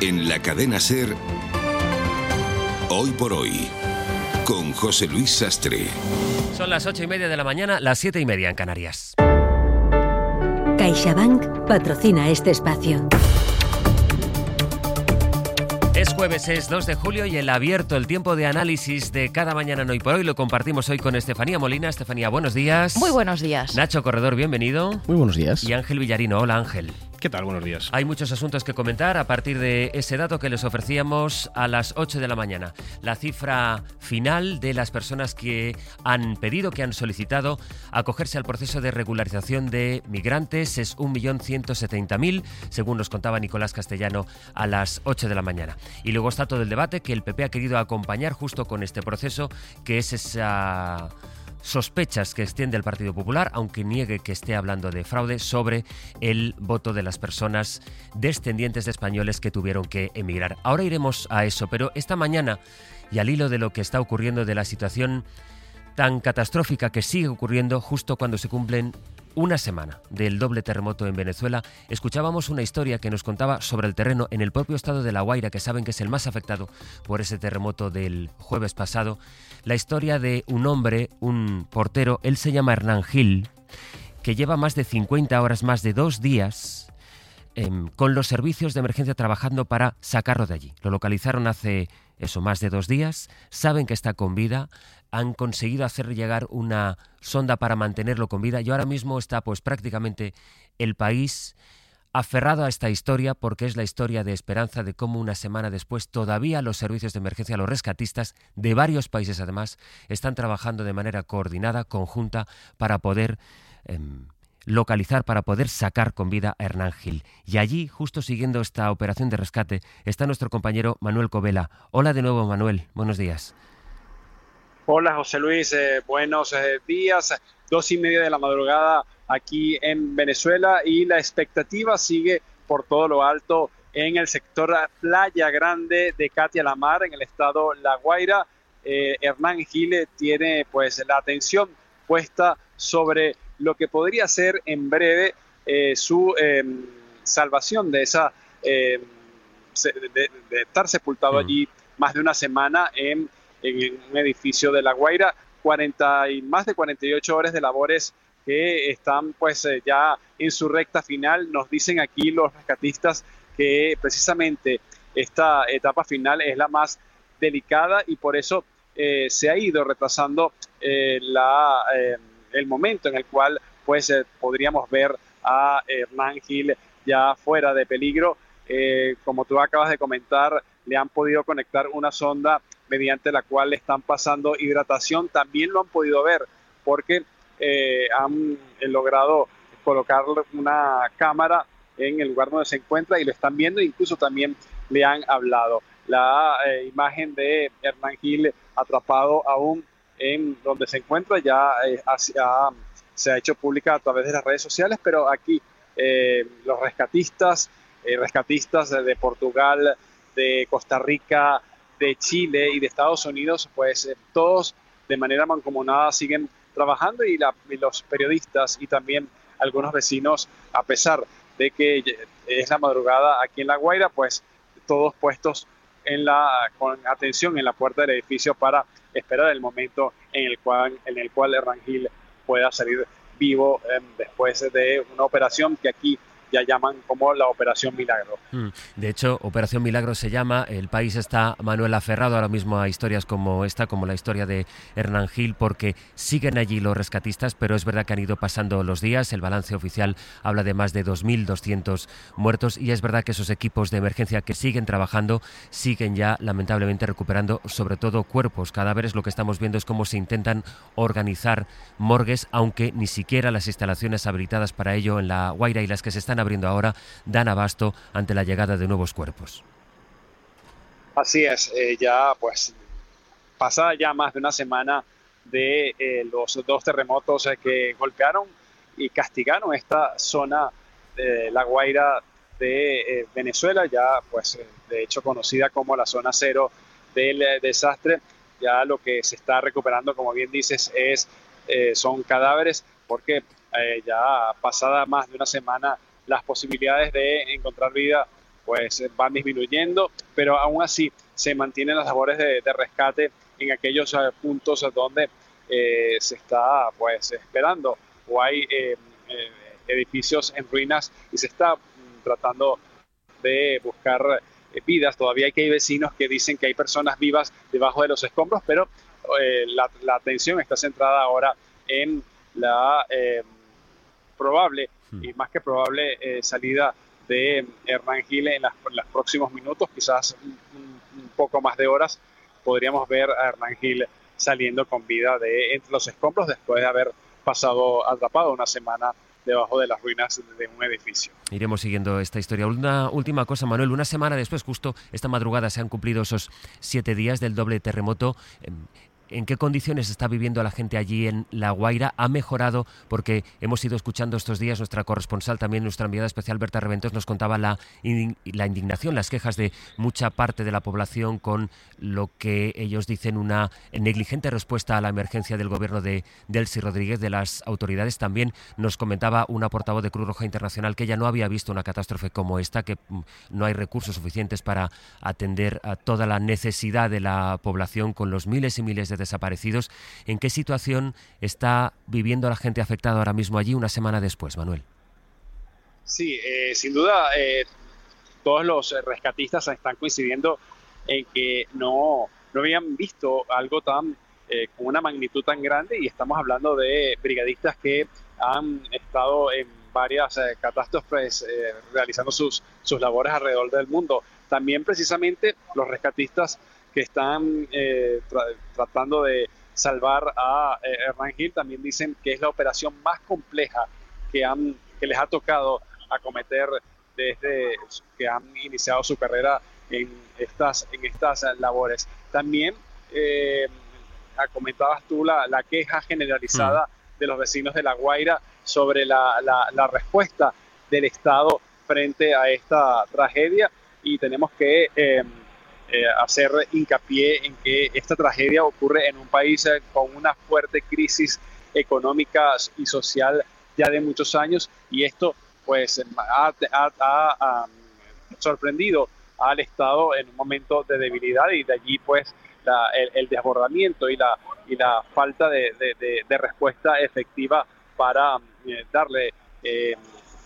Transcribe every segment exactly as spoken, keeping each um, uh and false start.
En la cadena SER, Hoy por Hoy, con José Luis Sastre. Son las ocho y media de la mañana, las siete y media en Canarias. CaixaBank patrocina este espacio. Es jueves, es dos de julio y el abierto, el tiempo de análisis de cada mañana en Hoy por Hoy lo compartimos hoy con Estefanía Molina. Estefanía, buenos días. Muy buenos días. Nacho Corredor, bienvenido. Muy buenos días. Y Ángel Villarino. Hola, Ángel. ¿Qué tal? Buenos días. Hay muchos asuntos que comentar a partir de ese dato que les ofrecíamos a las ocho de la mañana. La cifra final de las personas que han pedido, que han solicitado acogerse al proceso de regularización de migrantes es un millón ciento setenta mil, según nos contaba Nicolás Castellano a las ocho de la mañana. Y luego está todo el debate que el P P ha querido acompañar justo con este proceso, que es esa sospechas que extiende el Partido Popular, aunque niegue que esté hablando de fraude, sobre el voto de las personas descendientes de españoles que tuvieron que emigrar. Ahora iremos a eso, pero esta mañana, y al hilo de lo que está ocurriendo, de la situación tan catastrófica que sigue ocurriendo justo cuando se cumplen una semana del doble terremoto en Venezuela, escuchábamos una historia que nos contaba sobre el terreno en el propio estado de La Guaira, que saben que es el más afectado por ese terremoto del jueves pasado, la historia de un hombre, un portero, él se llama Hernán Gil, que lleva más de cincuenta horas, más de dos días, eh, con los servicios de emergencia trabajando para sacarlo de allí. Lo localizaron hace eso, más de dos días, saben que está con vida, han conseguido hacer llegar una sonda para mantenerlo con vida y ahora mismo está pues prácticamente el país aferrado a esta historia, porque es la historia de esperanza de cómo una semana después todavía los servicios de emergencia, los rescatistas de varios países además, están trabajando de manera coordinada, conjunta, para poder eh, localizar, para poder sacar con vida a Hernán Gil. Y allí, justo siguiendo esta operación de rescate, está nuestro compañero Manuel Covela. Hola de nuevo, Manuel. Buenos días. Hola, José Luis. Eh, buenos eh, días. Dos y media de la madrugada aquí en Venezuela y la expectativa sigue por todo lo alto en el sector Playa Grande de Catia la Mar, en el estado La Guaira. Eh, Hernán Gil tiene pues la atención puesta sobre lo que podría ser en breve eh, su eh, salvación de esa eh, de, de estar sepultado mm. allí más de una semana en, en un edificio de La Guaira. cuarenta y más de cuarenta y ocho horas de labores que están pues eh, ya en su recta final. Nos dicen aquí los rescatistas que precisamente esta etapa final es la más delicada y por eso eh, se ha ido retrasando eh, la, eh, el momento en el cual pues eh, podríamos ver a Hernán Gil ya fuera de peligro. Eh, como tú acabas de comentar, le han podido conectar una sonda mediante la cual le están pasando hidratación. También lo han podido ver porque eh, han eh, logrado colocar una cámara en el lugar donde se encuentra y lo están viendo, incluso también le han hablado. La eh, imagen de Hernán Gil atrapado aún en donde se encuentra ya eh, hacia, se ha hecho pública a través de las redes sociales, pero aquí eh, los rescatistas, eh, rescatistas de, de Portugal, de Costa Rica, de Chile y de Estados Unidos, pues eh, todos de manera mancomunada siguen trabajando y, la, y los periodistas y también algunos vecinos, a pesar de que es la madrugada aquí en La Guaira, pues todos puestos en la, con atención en la puerta del edificio para esperar el momento en el cual, en el cual Hernán Gil pueda salir vivo eh, después de una operación que aquí ya llaman como la Operación Milagro. De hecho, Operación Milagro se llama. El país está, Manuel, aferrado ahora mismo a historias como esta, como la historia de Hernán Gil, porque siguen allí los rescatistas, pero es verdad que han ido pasando los días. El balance oficial habla de más de dos mil doscientos muertos y es verdad que esos equipos de emergencia que siguen trabajando siguen ya lamentablemente recuperando sobre todo cuerpos, cadáveres. Lo que estamos viendo es cómo se intentan organizar morgues, aunque ni siquiera las instalaciones habilitadas para ello en La Guaira y las que se están abriendo ahora dan abasto ante la llegada de nuevos cuerpos. Así es, eh, ya pues pasada ya más de una semana de eh, los dos terremotos eh, que golpearon y castigaron esta zona de La Guaira de eh, Venezuela, ya pues eh, de hecho conocida como la zona cero del eh, desastre. Ya lo que se está recuperando, como bien dices, es eh, son cadáveres, porque eh, ya pasada más de una semana las posibilidades de encontrar vida pues van disminuyendo, pero aún así se mantienen las labores de, de rescate en aquellos eh, puntos donde eh, se está pues esperando o hay eh, eh, edificios en ruinas y se está mm, tratando de buscar eh, vidas. Todavía hay que hay vecinos que dicen que hay personas vivas debajo de los escombros, pero eh, la, la atención está centrada ahora en la eh, probable y más que probable eh, salida de Hernán Gil en, las, en los próximos minutos, quizás un, un poco más de horas, podríamos ver a Hernán Gil saliendo con vida de entre los escombros después de haber pasado atrapado una semana debajo de las ruinas de un edificio. Iremos siguiendo esta historia. Una última cosa, Manuel. Una semana después, justo esta madrugada, se han cumplido esos siete días del doble terremoto. ¿En qué condiciones está viviendo la gente allí en La Guaira? ¿Ha mejorado? Porque hemos ido escuchando estos días, nuestra corresponsal, también nuestra enviada especial Berta Reventos, nos contaba la, la indignación, las quejas de mucha parte de la población con lo que ellos dicen una negligente respuesta a la emergencia del gobierno de Delcy Rodríguez, de las autoridades. También nos comentaba una portavoz de Cruz Roja Internacional que ella no había visto una catástrofe como esta, que no hay recursos suficientes para atender a toda la necesidad de la población con los miles y miles de desaparecidos. ¿En qué situación está viviendo la gente afectada ahora mismo allí una semana después, Manuel? Sí, eh, sin duda eh, todos los rescatistas están coincidiendo en que no, no habían visto algo tan eh, con una magnitud tan grande, y estamos hablando de brigadistas que han estado en varias eh, catástrofes eh, realizando sus, sus labores alrededor del mundo. También precisamente los rescatistas que están eh, tra- tratando de salvar a eh, Hernán Gil también dicen que es la operación más compleja que, han, que les ha tocado acometer desde que han iniciado su carrera en estas, en estas labores. También eh, comentabas tú la, la queja generalizada mm. de los vecinos de La Guaira sobre la, la, la respuesta del Estado frente a esta tragedia, y tenemos que eh, Eh, hacer hincapié en que esta tragedia ocurre en un país eh, con una fuerte crisis económica y social ya de muchos años, y esto pues ha, ha, ha, ha sorprendido al Estado en un momento de debilidad, y de allí pues la, el, el desbordamiento y la, y la falta de, de, de, de respuesta efectiva para eh, darle eh,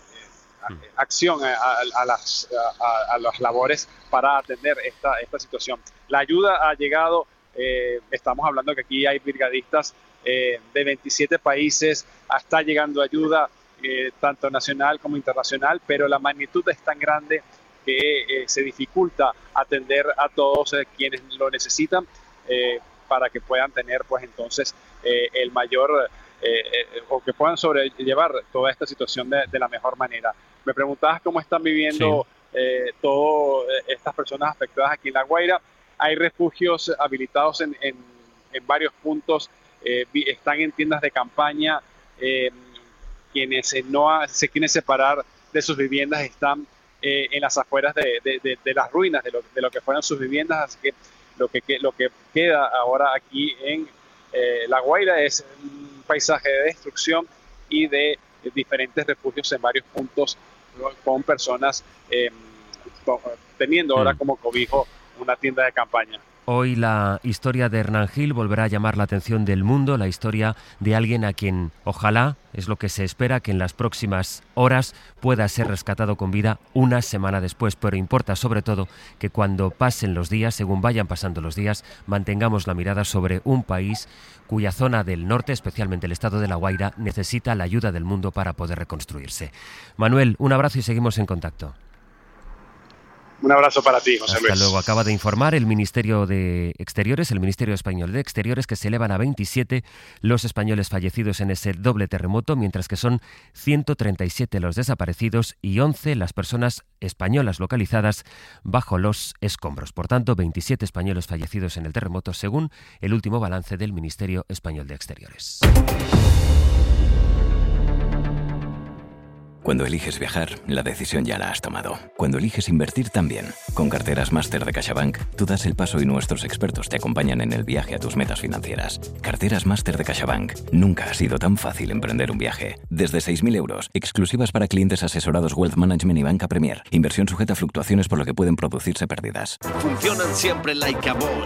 acción a, a, a, las, a, a las labores para atender esta, esta situación. La ayuda ha llegado, eh, estamos hablando que aquí hay brigadistas eh, de veintisiete países, está llegando ayuda eh, tanto nacional como internacional, pero la magnitud es tan grande que eh, se dificulta atender a todos eh, quienes lo necesitan eh, para que puedan tener pues entonces eh, el mayor eh, eh, o que puedan sobrellevar toda esta situación de, de la mejor manera. Me preguntabas cómo están viviendo sí. eh, todas estas personas afectadas aquí en La Guaira. Hay refugios habilitados en, en, en varios puntos, eh, están en tiendas de campaña, eh, quienes no ha, se quieren separar de sus viviendas están eh, en las afueras de, de, de, de las ruinas de lo, de lo que fueron sus viviendas, así que lo que, que, lo que queda ahora aquí en eh, La Guaira es un paisaje de destrucción y de, de diferentes refugios en varios puntos con personas eh, teniendo ahora como cobijo una tienda de campaña. Hoy la historia de Hernán Gil volverá a llamar la atención del mundo, la historia de alguien a quien ojalá, es lo que se espera, que en las próximas horas pueda ser rescatado con vida una semana después, pero importa sobre todo que cuando pasen los días, según vayan pasando los días, mantengamos la mirada sobre un país cuya zona del norte, especialmente el estado de La Guaira, necesita la ayuda del mundo para poder reconstruirse. Manuel, un abrazo y seguimos en contacto. Un abrazo para ti, José Luis. Hasta luego. Acaba de informar el Ministerio de Exteriores, el Ministerio Español de Exteriores, que se elevan a veintisiete los españoles fallecidos en ese doble terremoto, mientras que son ciento treinta y siete los desaparecidos y once las personas españolas localizadas bajo los escombros. Por tanto, veintisiete españoles fallecidos en el terremoto, según el último balance del Ministerio Español de Exteriores. Cuando eliges viajar, la decisión ya la has tomado. Cuando eliges invertir también. Con Carteras Máster de CaixaBank, tú das el paso y nuestros expertos te acompañan en el viaje a tus metas financieras. Carteras Máster de CaixaBank. Nunca ha sido tan fácil emprender un viaje. Desde seis mil euros, exclusivas para clientes asesorados Wealth Management y Banca Premier. Inversión sujeta a fluctuaciones por lo que pueden producirse pérdidas. Funcionan siempre like a boss.